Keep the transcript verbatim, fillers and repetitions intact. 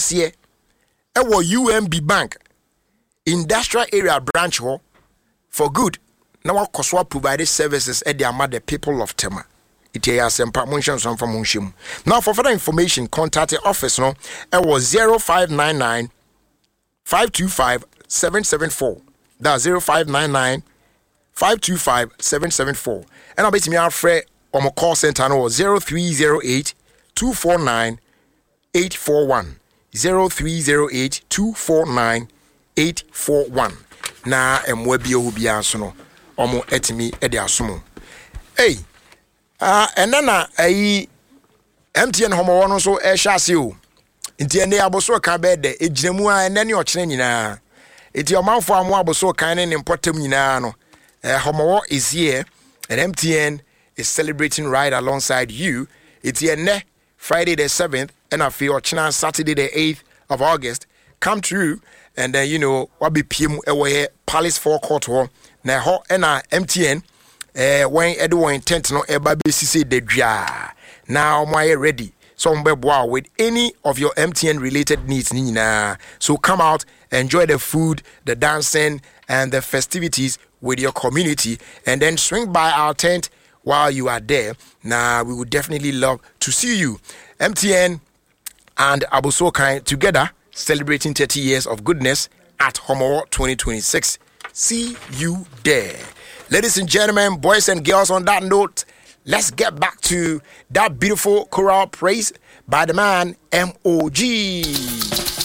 aseɛ ɛwɔ U M B Bank industrial area branch hɔ for good. Now wakɔso provide services at the ama the people of Tema. It is asempa monhye nso from monhye. Now for further information contact the office no ɛwɔ zero five nine nine five two five seven seven four. That's zero five nine nine five two five seven seven four. And I'll be me afre on my call center no zero three zero eight two four nine eight four one. zero three zero eight two four nine eight four one. Na emwe bi o bia so no omo etimi e de asomo. Hey, ah enana ayi M T N homo no so e hyase o. Nti ene aboso ka be de ejinamu a ene ne okene nyina. Eti omanfo amo aboso kan ne importam nyina no. Eh homo is here and M T N is celebrating right alongside you. Eti ene Friday the seventh and I feel China Saturday the eighth of August come through and then you know what be P M away Palace forecourt ho na ho na M T N eh when everyone intent no e ba be sisi de dwa now my ready so mbeboa with any of your M T N related needs ni nyina. So come out, enjoy the food, the dancing and the festivities with your community and then swing by our tent while you are there. Now we would definitely love to see you. M T N and Abosokai together celebrating thirty years of goodness at Homo twenty twenty-six. See you there. Ladies and gentlemen, boys and girls, on that note, let's get back to that beautiful choral praise by the man M O G.